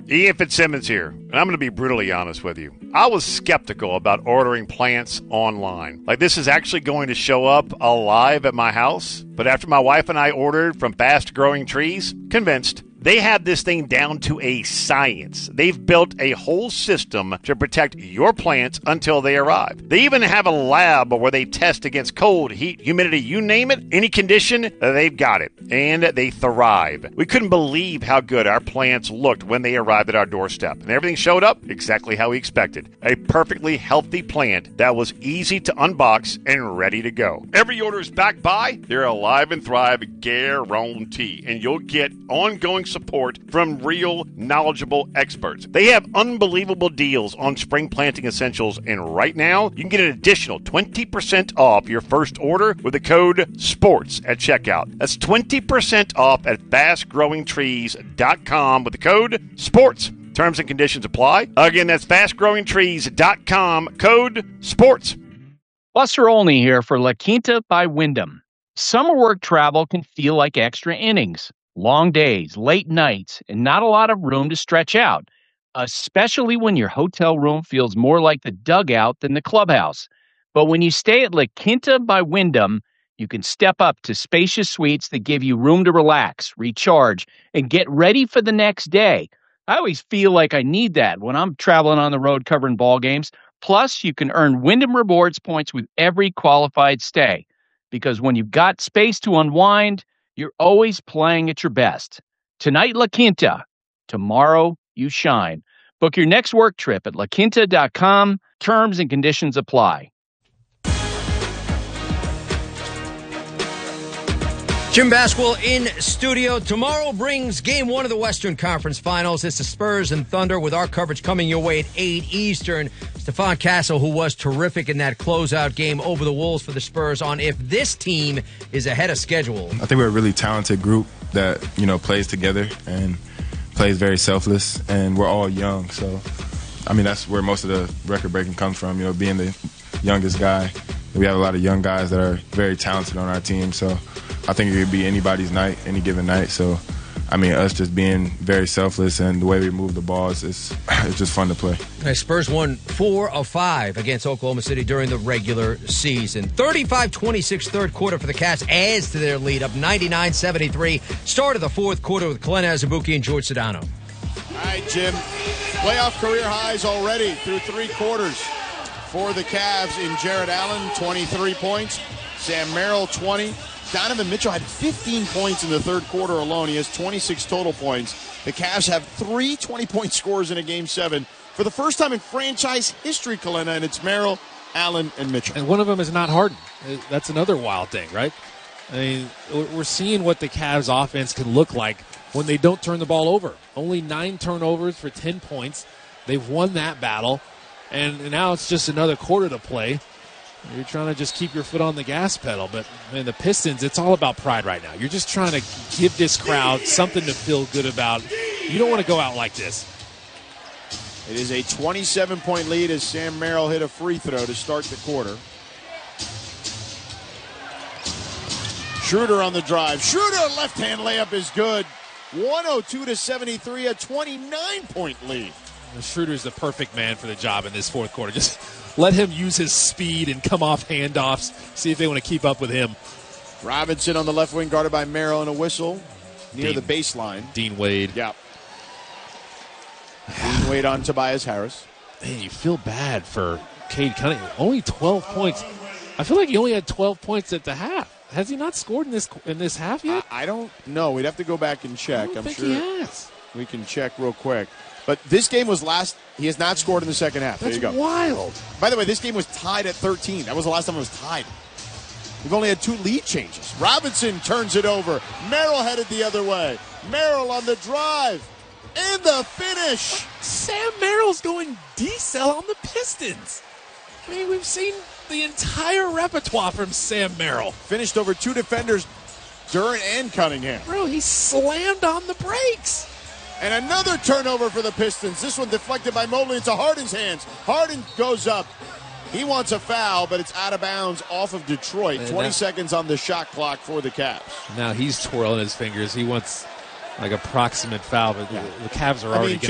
Ian Fitzsimmons here, and I'm going to be brutally honest with you. I was skeptical about ordering plants online. Like, this is actually going to show up alive at my house. But after my wife and I ordered from Fast Growing Trees, convinced. They have this thing down to a science. They've built a whole system to protect your plants until they arrive. They even have a lab where they test against cold, heat, humidity, you name it, any condition, they've got it. And they thrive. We couldn't believe how good our plants looked when they arrived at our doorstep. And everything showed up exactly how we expected. A perfectly healthy plant that was easy to unbox and ready to go. Every order is backed by their Alive and Thrive guarantee. And you'll get ongoing support from real, knowledgeable experts. They have unbelievable deals on spring planting essentials, and right now, you can get an additional 20% off your first order with the code SPORTS at checkout. That's 20% off at fastgrowingtrees.com with the code SPORTS. Terms and conditions apply. Again, that's fastgrowingtrees.com, code SPORTS. Buster Olney here for La Quinta by Wyndham. Summer work travel can feel like extra innings. Long days, late nights, and not a lot of room to stretch out, especially when your hotel room feels more like the dugout than the clubhouse. But when you stay at La Quinta by Wyndham, you can step up to spacious suites that give you room to relax, recharge, and get ready for the next day. I always feel like I need that when I'm traveling on the road covering ball games. Plus, you can earn Wyndham Rewards points with every qualified stay. Because when you've got space to unwind, you're always playing at your best. Tonight, La Quinta. Tomorrow, you shine. Book your next work trip at laquinta.com. Terms and conditions apply. Jim Basquill in studio. Tomorrow brings Game 1 of the Western Conference Finals. It's the Spurs and Thunder with our coverage coming your way at 8 Eastern. Stephon Castle, who was terrific in that closeout game over the Wolves for the Spurs, on if this team is ahead of schedule. I think we're a really talented group that, plays together and plays very selfless, and we're all young. So, that's where most of the record breaking comes from, being the youngest guy. We have a lot of young guys that are very talented on our team, so I think it could be anybody's night, any given night. So, us just being very selfless and the way we move the ball, it's just fun to play. Spurs won 4 of 5 against Oklahoma City during the regular season. 35-26 third quarter for the Cavs adds to their lead, up 99-73. Start of the fourth quarter with Glenn Azubuike and George Sedano. All right, Jim. Playoff career highs already through 3 quarters for the Cavs in Jarrett Allen, 23 points. Sam Merrill, 20. Donovan Mitchell had 15 points in the third quarter alone. He has 26 total points. The Cavs have 3 20-point scores in a Game 7 for the first time in franchise history, Kalena, and it's Merrill, Allen, and Mitchell. And one of them is not Harden. That's another wild thing, right? We're seeing what the Cavs offense can look like when they don't turn the ball over. Only 9 turnovers for 10 points. They've won that battle, and now it's just another quarter to play. You're trying to just keep your foot on the gas pedal. But, the Pistons, it's all about pride right now. You're just trying to give this crowd something to feel good about. You don't want to go out like this. It is a 27-point lead as Sam Merrill hit a free throw to start the quarter. Schroeder on the drive. Schroeder, left-hand layup is good. 102-73, a 29-point lead. Schroeder's the perfect man for the job in this fourth quarter. Just let him use his speed and come off handoffs. See if they want to keep up with him. Robinson on the left wing, guarded by Merrill, and a whistle near the baseline. Dean Wade. Yeah. Dean Wade on Tobias Harris. Man, you feel bad for Cade Cunningham. Only 12 points. I feel like he only had 12 points at the half. Has he not scored in this half yet? I don't know. We'd have to go back and check. I'm sure he has. We can check real quick. But this game was last. He has not scored in the second half. That's there you go. Wild. By the way, this game was tied at 13. That was the last time it was tied. We've only had 2 lead changes. Robinson turns it over. Merrill headed the other way. Merrill on the drive. And the finish. Sam Merrill's going decel on the Pistons. We've seen the entire repertoire from Sam Merrill. Finished over 2 defenders, Duren and Cunningham. Bro, he slammed on the brakes. And another turnover for the Pistons. This one deflected by Mobley into Harden's hands. Harden goes up. He wants a foul, but it's out of bounds off of Detroit. And 20 seconds on the shot clock for the Cavs. Now he's twirling his fingers. He wants like a proximate foul, but the Cavs are already getting